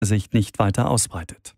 sich nicht weiter ausbreitet.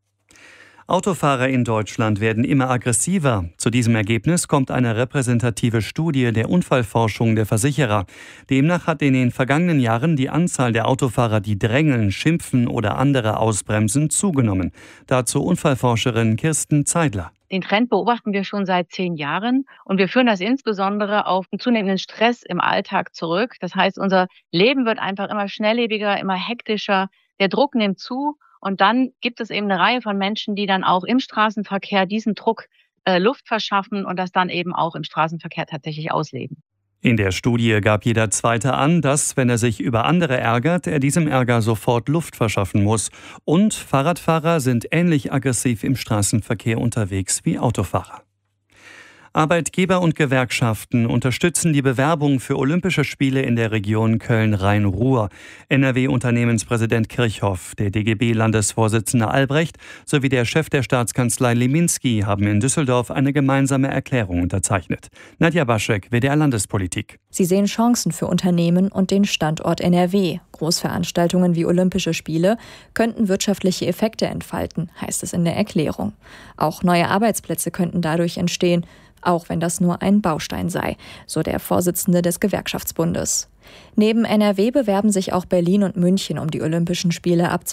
Autofahrer in Deutschland werden immer aggressiver. Zu diesem Ergebnis kommt eine repräsentative Studie der Unfallforschung der Versicherer. Demnach hat in den vergangenen Jahren die Anzahl der Autofahrer, die drängeln, schimpfen oder andere ausbremsen, zugenommen. Dazu Unfallforscherin Kirsten Zeidler. Den Trend beobachten wir schon seit 10 Jahren und wir führen das insbesondere auf einen zunehmenden Stress im Alltag zurück. Das heißt, unser Leben wird einfach immer schnelllebiger, immer hektischer, der Druck nimmt zu und dann gibt es eben eine Reihe von Menschen, die dann auch im Straßenverkehr diesen Druck Luft verschaffen und das dann eben auch im Straßenverkehr tatsächlich ausleben. In der Studie gab jeder Zweite an, dass, wenn er sich über andere ärgert, er diesem Ärger sofort Luft verschaffen muss. Und Fahrradfahrer sind ähnlich aggressiv im Straßenverkehr unterwegs wie Autofahrer. Arbeitgeber und Gewerkschaften unterstützen die Bewerbung für Olympische Spiele in der Region Köln-Rhein-Ruhr. NRW-Unternehmenspräsident Kirchhoff, der DGB-Landesvorsitzende Albrecht sowie der Chef der Staatskanzlei Leminski haben in Düsseldorf eine gemeinsame Erklärung unterzeichnet. Nadja Baschek, WDR Landespolitik. Sie sehen Chancen für Unternehmen und den Standort NRW. Großveranstaltungen wie Olympische Spiele könnten wirtschaftliche Effekte entfalten, heißt es in der Erklärung. Auch neue Arbeitsplätze könnten dadurch entstehen, auch wenn das nur ein Baustein sei, so der Vorsitzende des Gewerkschaftsbundes. Neben NRW bewerben sich auch Berlin und München um die Olympischen Spiele ab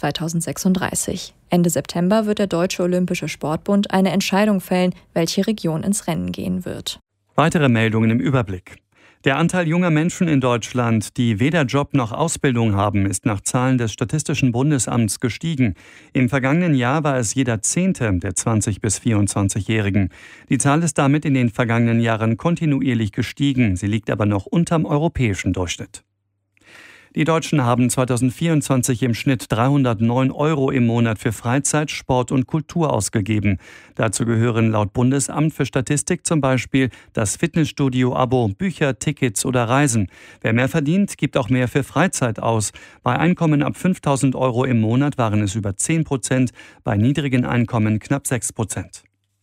2036. Ende September wird der Deutsche Olympische Sportbund eine Entscheidung fällen, welche Region ins Rennen gehen wird. Weitere Meldungen im Überblick. Der Anteil junger Menschen in Deutschland, die weder Job noch Ausbildung haben, ist nach Zahlen des Statistischen Bundesamts gestiegen. Im vergangenen Jahr war es jeder 10. der 20- bis 24-Jährigen. Die Zahl ist damit in den vergangenen Jahren kontinuierlich gestiegen. Sie liegt aber noch unterm europäischen Durchschnitt. Die Deutschen haben 2024 im Schnitt 309 € im Monat für Freizeit, Sport und Kultur ausgegeben. Dazu gehören laut Bundesamt für Statistik zum Beispiel das Fitnessstudio-Abo, Bücher, Tickets oder Reisen. Wer mehr verdient, gibt auch mehr für Freizeit aus. Bei Einkommen ab 5.000 € im Monat waren es über 10%, bei niedrigen Einkommen knapp 6%.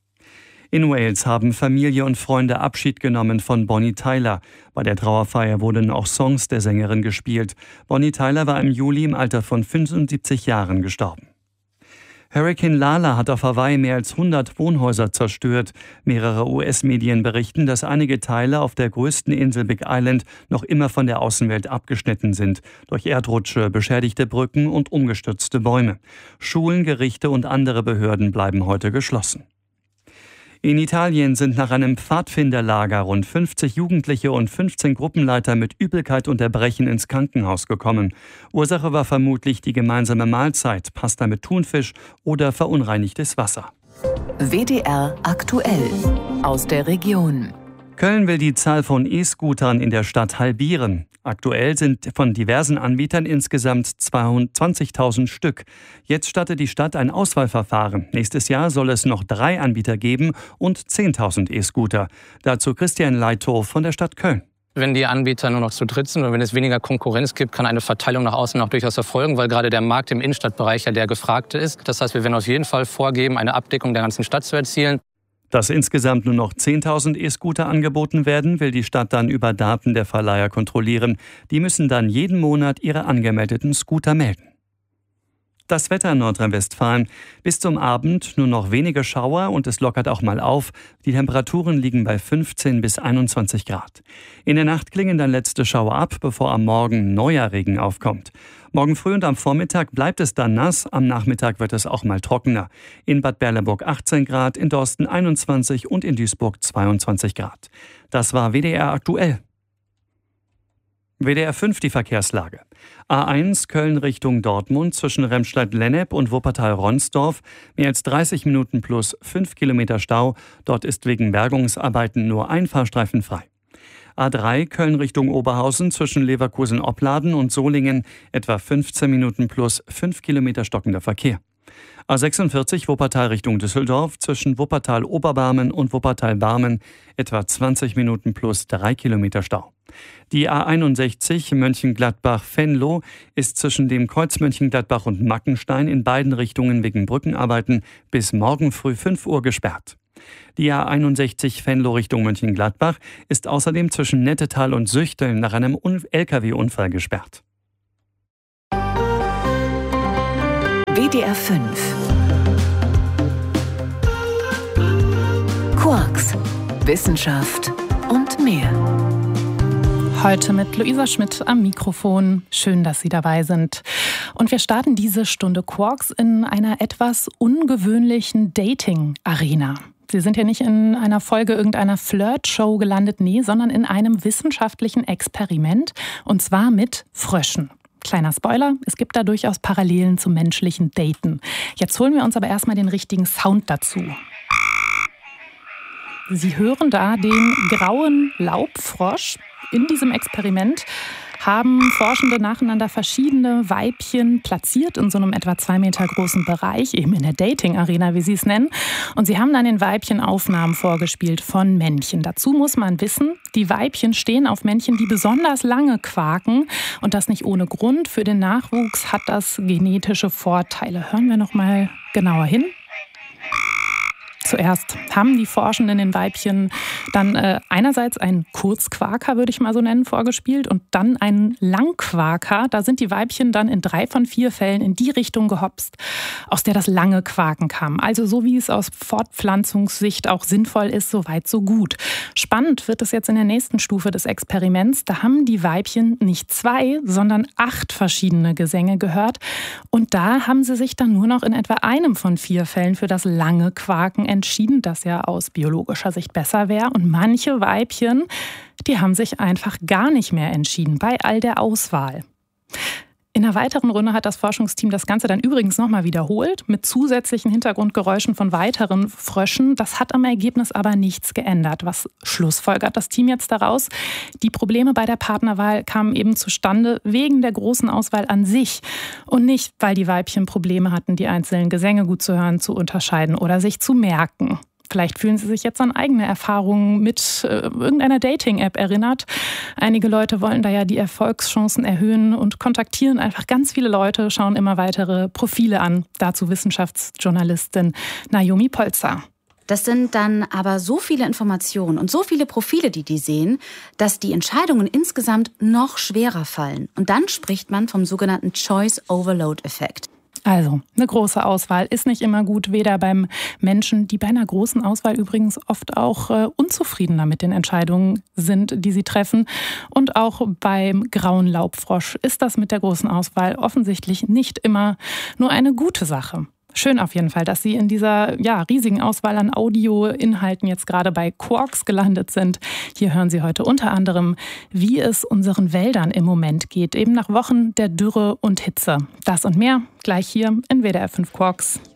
In Wales haben Familie und Freunde Abschied genommen von Bonnie Tyler. Bei der Trauerfeier wurden auch Songs der Sängerin gespielt. Bonnie Tyler war im Juli im Alter von 75 Jahren gestorben. Hurrikan Lala hat auf Hawaii mehr als 100 Wohnhäuser zerstört. Mehrere US-Medien berichten, dass einige Teile auf der größten Insel Big Island noch immer von der Außenwelt abgeschnitten sind. Durch Erdrutsche, beschädigte Brücken und umgestürzte Bäume. Schulen, Gerichte und andere Behörden bleiben heute geschlossen. In Italien sind nach einem Pfadfinderlager rund 50 Jugendliche und 15 Gruppenleiter mit Übelkeit und Erbrechen ins Krankenhaus gekommen. Ursache war vermutlich die gemeinsame Mahlzeit, Pasta mit Thunfisch oder verunreinigtes Wasser. WDR aktuell aus der Region. Köln will die Zahl von E-Scootern in der Stadt halbieren. Aktuell sind von diversen Anbietern insgesamt 20.000 Stück. Jetzt startet die Stadt ein Auswahlverfahren. Nächstes Jahr soll es noch 3 Anbieter geben und 10.000 E-Scooter. Dazu Christian Leithof von der Stadt Köln. Wenn die Anbieter nur noch zu dritt sind und wenn es weniger Konkurrenz gibt, kann eine Verteilung nach außen auch durchaus erfolgen, weil gerade der Markt im Innenstadtbereich ja der gefragte ist. Das heißt, wir werden auf jeden Fall vorgeben, eine Abdeckung der ganzen Stadt zu erzielen. Dass insgesamt nur noch 10.000 E-Scooter angeboten werden, will die Stadt dann über Daten der Verleiher kontrollieren. Die müssen dann jeden Monat ihre angemeldeten Scooter melden. Das Wetter in Nordrhein-Westfalen. Bis zum Abend nur noch wenige Schauer und es lockert auch mal auf. Die Temperaturen liegen bei 15 bis 21 Grad. In der Nacht klingen dann letzte Schauer ab, bevor am Morgen neuer Regen aufkommt. Morgen früh und am Vormittag bleibt es dann nass, am Nachmittag wird es auch mal trockener. In Bad Berleburg 18 Grad, in Dorsten 21 und in Duisburg 22 Grad. Das war WDR aktuell. WDR 5 die Verkehrslage. A1 Köln Richtung Dortmund zwischen Remscheid-Lennep und Wuppertal-Ronsdorf. Mehr als 30 Minuten plus 5 Kilometer Stau. Dort ist wegen Bergungsarbeiten nur ein Fahrstreifen frei. A3 Köln Richtung Oberhausen zwischen Leverkusen-Opladen und Solingen. Etwa 15 Minuten plus 5 Kilometer stockender Verkehr. A46 Wuppertal Richtung Düsseldorf zwischen Wuppertal-Oberbarmen und Wuppertal-Barmen. Etwa 20 Minuten plus 3 Kilometer Stau. Die A61 Mönchengladbach-Venlo ist zwischen dem Kreuz Mönchengladbach und Mackenstein in beiden Richtungen wegen Brückenarbeiten bis morgen früh 5 Uhr gesperrt. Die A61 Venlo Richtung Mönchengladbach ist außerdem zwischen Nettetal und Süchteln nach einem LKW-Unfall gesperrt. WDR 5. Quarks, Wissenschaft und mehr. Heute mit Luisa Schmidt am Mikrofon. Schön, dass Sie dabei sind. Und wir starten diese Stunde Quarks in einer etwas ungewöhnlichen Dating-Arena. Sie sind ja nicht in einer Folge irgendeiner Flirt-Show gelandet, nee, sondern in einem wissenschaftlichen Experiment, und zwar mit Fröschen. Kleiner Spoiler, es gibt da durchaus Parallelen zum menschlichen Daten. Jetzt holen wir uns aber erstmal den richtigen Sound dazu. Sie hören da den grauen Laubfrosch. In diesem Experiment haben Forschende nacheinander verschiedene Weibchen platziert in so einem etwa 2 Meter großen Bereich, eben in der Dating-Arena, wie sie es nennen. Und sie haben dann den Weibchen Aufnahmen vorgespielt von Männchen. Dazu muss man wissen, die Weibchen stehen auf Männchen, die besonders lange quaken. Und das nicht ohne Grund. Für den Nachwuchs hat das genetische Vorteile. Hören wir noch mal genauer hin. Zuerst haben die Forschenden den Weibchen dann einerseits einen Kurzquaker, würde ich mal so nennen, vorgespielt und dann einen Langquaker. Da sind die Weibchen dann in 3 von 4 Fällen in die Richtung gehopst, aus der das lange Quaken kam. Also so wie es aus Fortpflanzungssicht auch sinnvoll ist, so weit, so gut. Spannend wird es jetzt in der nächsten Stufe des Experiments. Da haben die Weibchen nicht 2, sondern 8 verschiedene Gesänge gehört. Und da haben sie sich dann nur noch in etwa einem von 4 Fällen für das lange Quaken entschieden, das ja aus biologischer Sicht besser wäre. Und manche Weibchen, die haben sich einfach gar nicht mehr entschieden bei all der Auswahl. In einer weiteren Runde hat das Forschungsteam das Ganze dann übrigens nochmal wiederholt, mit zusätzlichen Hintergrundgeräuschen von weiteren Fröschen. Das hat am Ergebnis aber nichts geändert. Was schlussfolgert das Team jetzt daraus? Die Probleme bei der Partnerwahl kamen eben zustande wegen der großen Auswahl an sich und nicht, weil die Weibchen Probleme hatten, die einzelnen Gesänge gut zu hören, zu unterscheiden oder sich zu merken. Vielleicht fühlen Sie sich jetzt an eigene Erfahrungen mit irgendeiner Dating-App erinnert. Einige Leute wollen da ja die Erfolgschancen erhöhen und kontaktieren einfach ganz viele Leute, schauen immer weitere Profile an. Dazu Wissenschaftsjournalistin Naomi Polzer. Das sind dann aber so viele Informationen und so viele Profile, die sehen, dass die Entscheidungen insgesamt noch schwerer fallen. Und dann spricht man vom sogenannten Choice-Overload-Effekt. Also, eine große Auswahl ist nicht immer gut, weder beim Menschen, die bei einer großen Auswahl übrigens oft auch unzufriedener mit den Entscheidungen sind, die sie treffen. Und auch beim grauen Laubfrosch ist das mit der großen Auswahl offensichtlich nicht immer nur eine gute Sache. Schön auf jeden Fall, dass Sie in dieser riesigen Auswahl an Audioinhalten jetzt gerade bei Quarks gelandet sind. Hier hören Sie heute unter anderem, wie es unseren Wäldern im Moment geht, eben nach Wochen der Dürre und Hitze. Das und mehr gleich hier in WDR 5 Quarks.